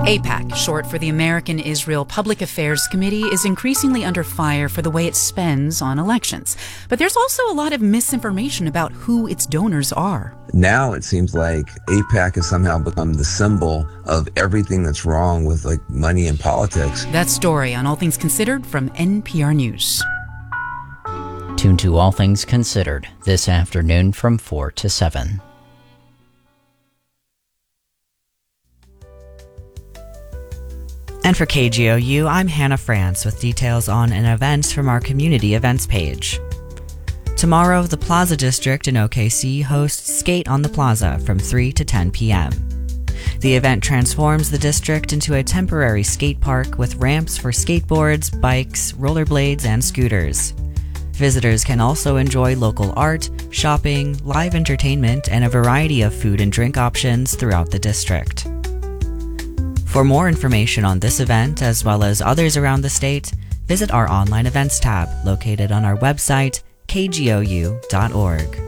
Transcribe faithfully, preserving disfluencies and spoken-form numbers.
AIPAC, short for the American Israel Public Affairs Committee, is increasingly under fire for the way it spends on elections. But there's also a lot of misinformation about who its donors are. Now it seems like AIPAC has somehow become the symbol of everything that's wrong with like money and politics. That story on All Things Considered from N P R News. Tune to All Things Considered this afternoon from four to seven. And for K G O U, I'm Hannah France with details on an event from our community events page. Tomorrow, the Plaza District in O K C hosts Skate on the Plaza from three to ten p.m. The event transforms the district into a temporary skate park with ramps for skateboards, bikes, rollerblades, and scooters. Visitors can also enjoy local art, shopping, live entertainment, and a variety of food and drink options throughout the district. For more information on this event, as well as others around the state, visit our online events tab located on our website, k g o u dot org.